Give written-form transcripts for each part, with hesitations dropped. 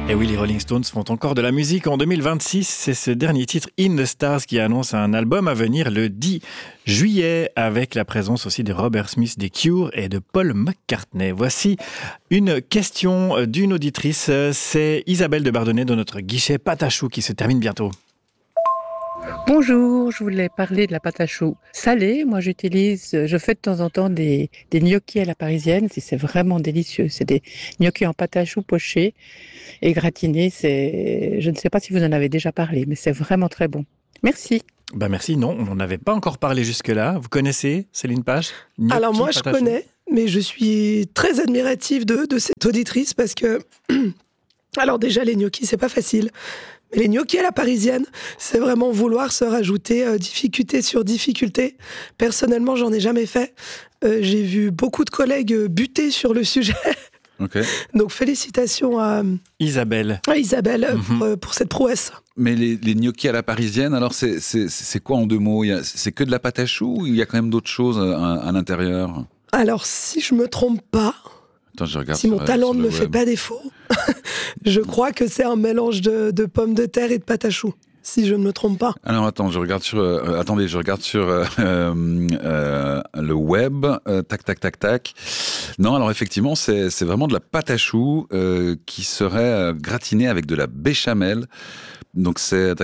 Et oui, les Rolling Stones font encore de la musique en 2026. C'est ce dernier titre, In the Stars, qui annonce un album à venir le 10 juillet, avec la présence aussi de Robert Smith des Cure et de Paul McCartney. Voici une question d'une auditrice. C'est Isabelle de Bardonnay de notre guichet pâte à choux qui se termine bientôt. Bonjour, je voulais parler de la pâte à choux salée. Moi, je fais de temps en temps des gnocchis à la parisienne. C'est vraiment délicieux. C'est des gnocchis en pâte à choux pochés et gratinés. Je ne sais pas si vous en avez déjà parlé, mais c'est vraiment très bon. Merci. Merci, non, on n'en avait pas encore parlé jusque-là. Vous connaissez Céline Page? Alors moi, je connais, mais je suis très admirative de cette auditrice parce que... Alors déjà, les gnocchis, c'est pas facile. Mais les gnocchis à la parisienne, c'est vraiment vouloir se rajouter difficulté sur difficulté. Personnellement, j'en ai jamais fait. J'ai vu beaucoup de collègues buter sur le sujet. Okay. Donc félicitations à Isabelle. Pour cette prouesse. Mais les gnocchis à la parisienne, alors c'est quoi en deux mots? C'est que de la pâte à choux ou il y a quand même d'autres choses à l'intérieur? Alors si je me trompe pas, si mon talent ne me fait pas défaut, je crois que c'est un mélange de pommes de terre et de pâte à choux, si je ne me trompe pas. Alors attends, je regarde sur le web. Tac. Non, alors effectivement, c'est vraiment de la pâte à choux qui serait gratinée avec de la béchamel. Donc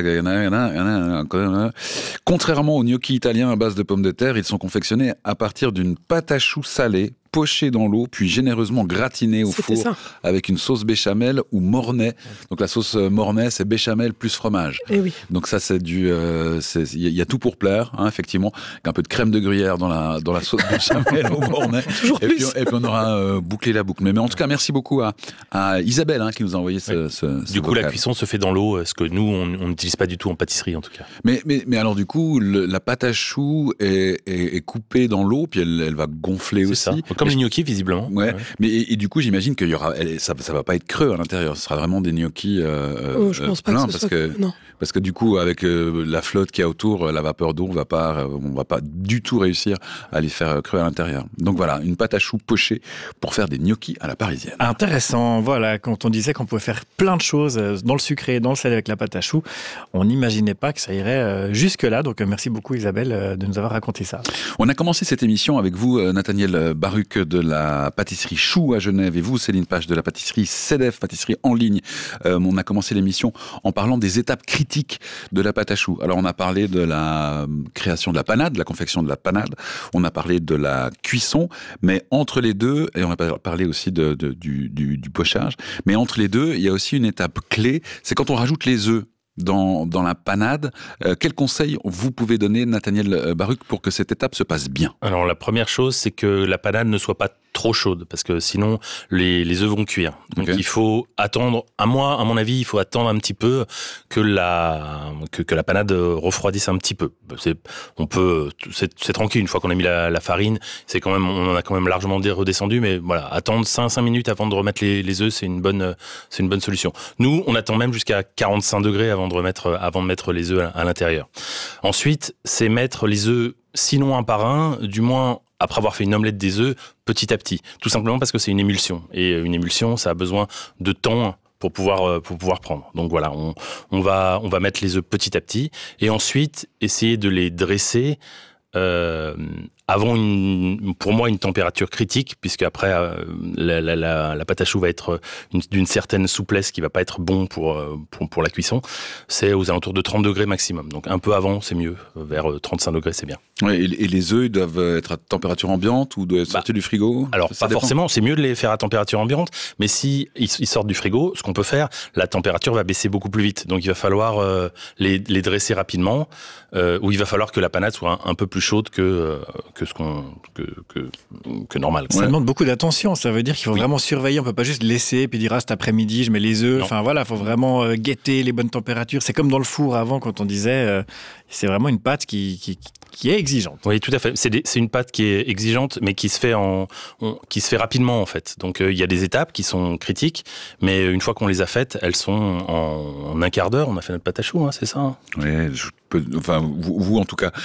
contrairement aux gnocchis italiens à base de pommes de terre, ils sont confectionnés à partir d'une pâte à choux salée, pochée dans l'eau, puis généreusement gratinée au four avec une sauce béchamel ou mornay. Donc la sauce mornay, c'est béchamel plus fromage. Et oui. Donc ça, c'est il y a tout pour plaire, hein, effectivement. Avec un peu de crème de gruyère dans la sauce béchamel au mornay. Toujours plus. Et puis on aura bouclé la boucle. Mais en tout cas, merci beaucoup à Isabelle qui nous a envoyé ce Du coup, vocal. La cuisson se fait dans l'eau, ce que nous, on n'utilise pas du tout en pâtisserie, en tout cas. Mais alors du coup, la pâte à choux est coupée dans l'eau, puis elle va gonfler aussi. Ça. Comme les gnocchis, visiblement. Ouais. Mais et du coup, j'imagine qu'il y aura, ça va pas être creux à l'intérieur. Ce sera vraiment des gnocchis. Je pense pas pleins, que ce soit non. Parce que du coup, avec la flotte qu'il y a autour, la vapeur d'eau, on va pas du tout réussir à les faire creux à l'intérieur. Donc voilà, une pâte à choux pochée pour faire des gnocchis à la parisienne. Intéressant, voilà, quand on disait qu'on pouvait faire plein de choses dans le sucré, dans le salé avec la pâte à choux, on n'imaginait pas que ça irait jusque-là. Donc merci beaucoup Isabelle de nous avoir raconté ça. On a commencé cette émission avec vous, Nathaniel Baruc de la pâtisserie Chou à Genève, et vous, Céline Page de la pâtisserie CEDEF, pâtisserie en ligne. On a commencé l'émission en parlant des étapes critiques de la pâte à choux. Alors on a parlé de la création de la panade, de la confection de la panade, on a parlé de la cuisson, mais entre les deux, et on a parlé aussi du pochage, mais entre les deux, il y a aussi une étape clé, c'est quand on rajoute les œufs dans la panade. Quels conseils vous pouvez donner, Nathaniel Baruc, pour que cette étape se passe bien? Alors la première chose, c'est que la panade ne soit pas trop chaude, parce que sinon les œufs vont cuire. Donc il faut attendre, à mon avis, il faut attendre un petit peu que la panade refroidisse un petit peu. C'est tranquille, une fois qu'on a mis la farine, on en a quand même largement redescendu, mais voilà, attendre 5 minutes avant de remettre les œufs, c'est une bonne solution. Nous, on attend même jusqu'à 45 degrés avant de mettre les œufs à l'intérieur. Ensuite, c'est mettre les œufs, sinon un par un, du moins après avoir fait une omelette des œufs, petit à petit. Tout simplement parce que c'est une émulsion. Et une émulsion, ça a besoin de temps pour pouvoir prendre. Donc voilà, on va mettre les œufs petit à petit. Et ensuite, essayer de les dresser avant pour moi une température critique, puisque après la pâte à choux va être d'une certaine souplesse qui va pas être bon pour la cuisson. C'est aux alentours de 30 degrés maximum. Donc un peu avant, c'est mieux. Vers 35 degrés, c'est bien. Ouais, et les œufs, ils doivent être à température ambiante ou doivent sortir du frigo? Alors pas forcément, c'est mieux de les faire à température ambiante, mais si ils sortent du frigo, ce qu'on peut faire, la température va baisser beaucoup plus vite. Donc il va falloir les dresser rapidement, ou il va falloir que la panade soit un peu plus chaude que normal. Ça demande beaucoup d'attention, ça veut dire qu'il faut vraiment surveiller, on peut pas juste laisser puis dire cet après-midi je mets les œufs, enfin voilà, faut vraiment guetter les bonnes températures. C'est comme dans le four avant quand on disait c'est vraiment une pâte qui qui est exigeante. Oui, tout à fait. C'est une pâte qui est exigeante, mais qui se fait rapidement, en fait. Donc, il y a des étapes qui sont critiques, mais une fois qu'on les a faites, elles sont en un quart d'heure. On a fait notre pâte à choux, hein, c'est ça, hein. Oui, vous en tout cas.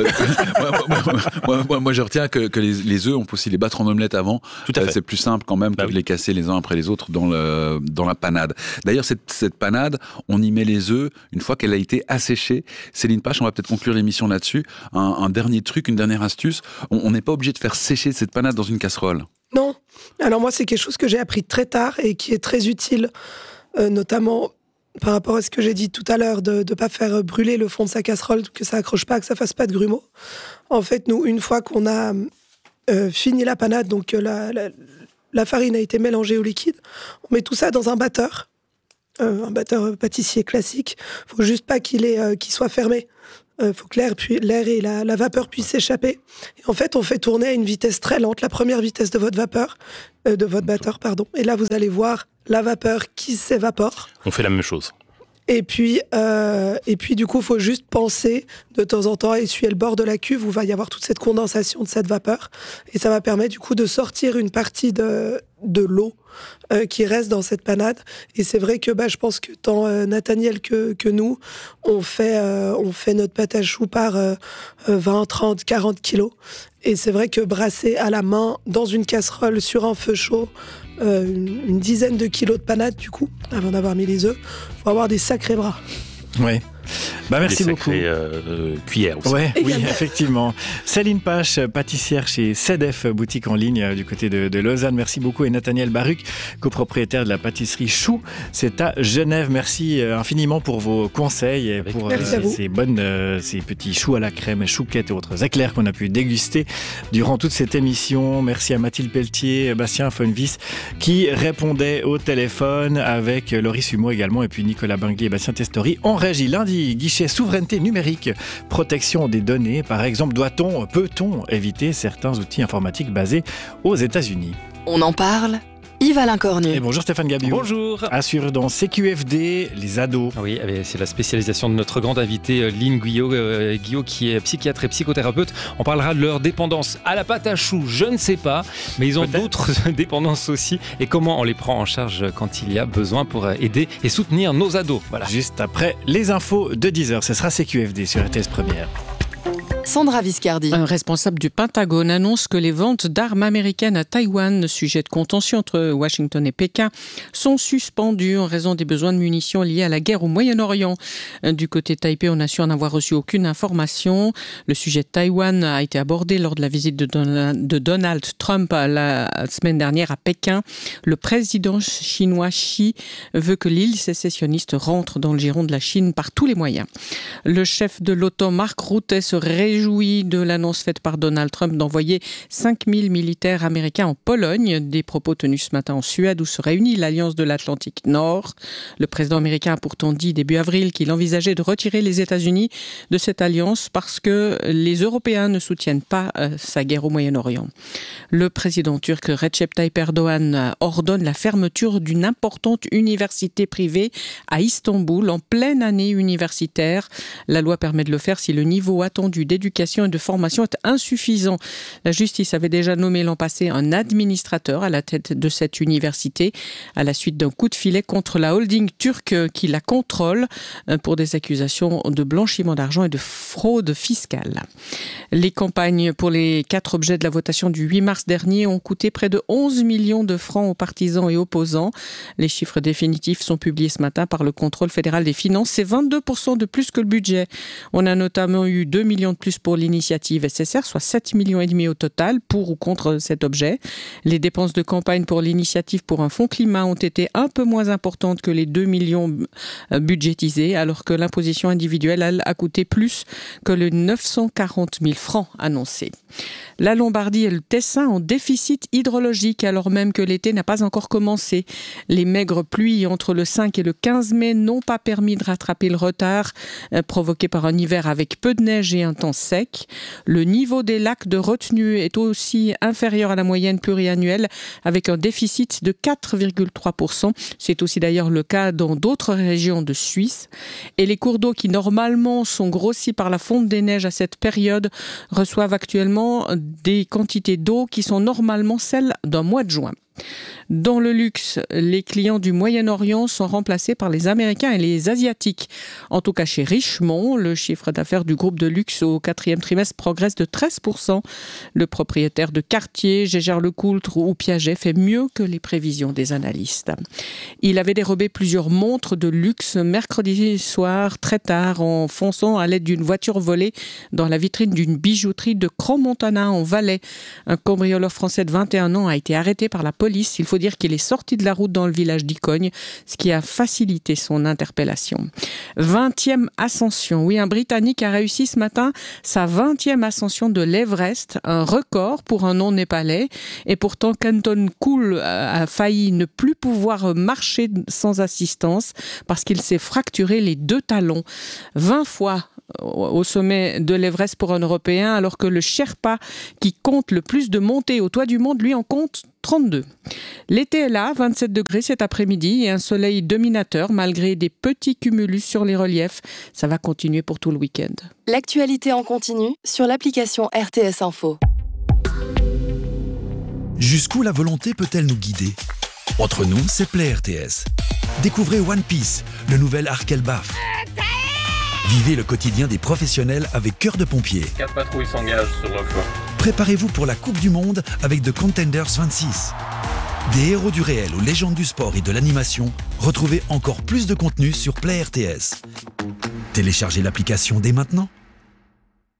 Moi, je retiens que les œufs, on peut aussi les battre en omelette avant. Tout à fait. C'est plus simple quand même que de les casser les uns après les autres dans la panade. D'ailleurs, cette panade, on y met les œufs une fois qu'elle a été asséchée. Céline Pache, on va peut-être conclure l'émission là-dessus. Un dernier truc, une dernière astuce. On n'est pas obligé de faire sécher cette panade dans une casserole. Non. Alors moi, c'est quelque chose que j'ai appris très tard et qui est très utile, notamment par rapport à ce que j'ai dit tout à l'heure, de ne pas faire brûler le fond de sa casserole, que ça accroche pas, que ça fasse pas de grumeaux. En fait, nous, une fois qu'on a fini la panade, donc la farine a été mélangée au liquide, on met tout ça dans un batteur pâtissier classique. Faut juste pas qu'il soit fermé. Faut que l'air et la vapeur puissent s'échapper. Et en fait, on fait tourner à une vitesse très lente, la première vitesse de votre batteur, Et là, vous allez voir la vapeur qui s'évapore. On fait la même chose. Et puis, du coup, il faut juste penser de temps en temps à essuyer le bord de la cuve où va y avoir toute cette condensation de cette vapeur. Et ça va permettre du coup de sortir une partie de l'eau qui reste dans cette panade. Et c'est vrai que je pense que tant Nathaniel que nous, on fait notre pâte à choux par 20, 30, 40 kilos. Et c'est vrai que brasser à la main dans une casserole sur un feu chaud, une dizaine de kilos de panade du coup, avant d'avoir mis les œufs, faut avoir des sacrés bras. Oui. Merci beaucoup. Cuillères aussi. Ouais, oui, effectivement. Céline Pache, pâtissière chez CEDEF, boutique en ligne du côté de Lausanne. Merci beaucoup. Et Nathaniel Baruch, copropriétaire de la pâtisserie Chou. C'est à Genève. Merci infiniment pour vos conseils et pour ces petits choux à la crème, chouquettes et autres éclairs qu'on a pu déguster durant toute cette émission. Merci à Mathilde Pelletier, Bastien Fonvis qui répondaient au téléphone, avec Loris Humeau également, et puis Nicolas Bingley et Bastien Testori en régie. Lundi, guichet souveraineté numérique, protection des données. Par exemple, peut-on éviter certains outils informatiques basés aux États-Unis? On en parle. Yves-Alain Cornu. Et bonjour Stéphane Gabiou. Bonjour. Assure dans CQFD les ados. Oui, c'est la spécialisation de notre grande invitée Lynn Guyot, qui est psychiatre et psychothérapeute. On parlera de leur dépendance à la pâte à choux, je ne sais pas, mais ils ont d'autres dépendances aussi, et comment on les prend en charge quand il y a besoin pour aider et soutenir nos ados. Voilà. Juste après les infos de 10h, ce sera CQFD sur RTS Première. Sandra Viscardi. Un responsable du Pentagone annonce que les ventes d'armes américaines à Taïwan, sujet de contention entre Washington et Pékin, sont suspendues en raison des besoins de munitions liés à la guerre au Moyen-Orient. Du côté de Taipei, on a su en avoir reçu aucune information. Le sujet de Taïwan a été abordé lors de la visite de Donald Trump la semaine dernière à Pékin. Le président chinois Xi veut que l'île sécessionniste rentre dans le giron de la Chine par tous les moyens. Le chef de l'OTAN, Mark Rutte, se réjouit de l'annonce faite par Donald Trump d'envoyer 5000 militaires américains en Pologne. Des propos tenus ce matin en Suède où se réunit l'Alliance de l'Atlantique Nord. Le président américain a pourtant dit début avril qu'il envisageait de retirer les États-Unis de cette alliance parce que les Européens ne soutiennent pas sa guerre au Moyen-Orient. Le président turc Recep Tayyip Erdogan ordonne la fermeture d'une importante université privée à Istanbul en pleine année universitaire. La loi permet de le faire si le niveau attendu d'éducation et de formation est insuffisant. La justice avait déjà nommé l'an passé un administrateur à la tête de cette université à la suite d'un coup de filet contre la holding turque qui la contrôle pour des accusations de blanchiment d'argent et de fraude fiscale. Les campagnes pour les 4 objets de la votation du 8 mars dernier ont coûté près de 11 millions de francs aux partisans et opposants. Les chiffres définitifs sont publiés ce matin par le contrôle fédéral des finances. C'est 22% de plus que le budget. On a notamment eu 2 millions de plus pour l'initiative SSR, soit 7,5 millions au total pour ou contre cet objet. Les dépenses de campagne pour l'initiative pour un fonds climat ont été un peu moins importantes que les 2 millions budgétisés, alors que l'imposition individuelle elle, a coûté plus que les 940 000 francs annoncés. La Lombardie et le Tessin en déficit hydrologique alors même que l'été n'a pas encore commencé. Les maigres pluies entre le 5 et le 15 mai n'ont pas permis de rattraper le retard provoqué par un hiver avec peu de neige et un temps sec. Le niveau des lacs de retenue est aussi inférieur à la moyenne pluriannuelle avec un déficit de 4,3%. C'est aussi d'ailleurs le cas dans d'autres régions de Suisse. Et les cours d'eau qui normalement sont grossis par la fonte des neiges à cette période reçoivent actuellement des quantités d'eau qui sont normalement celles d'un mois de juin. Dans le luxe, les clients du Moyen-Orient sont remplacés par les Américains et les Asiatiques. En tout cas chez Richemont, le chiffre d'affaires du groupe de luxe au 4e trimestre progresse de 13%. Le propriétaire de Cartier, Jaeger-LeCoultre ou Piaget fait mieux que les prévisions des analystes. Il avait dérobé plusieurs montres de luxe mercredi soir très tard en fonçant à l'aide d'une voiture volée dans la vitrine d'une bijouterie de Crans-Montana en Valais. Un cambrioleur français de 21 ans a été arrêté par la police. Il faut dire qu'il est sorti de la route dans le village d'Icogne, ce qui a facilité son interpellation. 20e ascension. Oui, un Britannique a réussi ce matin sa 20e ascension de l'Everest, un record pour un non-népalais. Et pourtant, Kenton Kool a failli ne plus pouvoir marcher sans assistance parce qu'il s'est fracturé les 2 talons. 20 fois au sommet de l'Everest pour un Européen, alors que le Sherpa, qui compte le plus de montées au toit du monde, lui en compte 32. L'été est là, 27 degrés cet après-midi et un soleil dominateur malgré des petits cumulus sur les reliefs. Ça va continuer pour tout le week-end. L'actualité en continu sur l'application RTS Info. Jusqu'où la volonté peut-elle nous guider ? Entre nous, c'est Play RTS. Découvrez One Piece, le nouvel arc Elbaf. Vivez le quotidien des professionnels avec Cœur de Pompier. 4 patrouilles s'engagent sur le flanc. Préparez-vous pour la Coupe du Monde avec The Contenders 26. Des héros du réel aux légendes du sport et de l'animation, retrouvez encore plus de contenu sur Play RTS. Téléchargez l'application dès maintenant.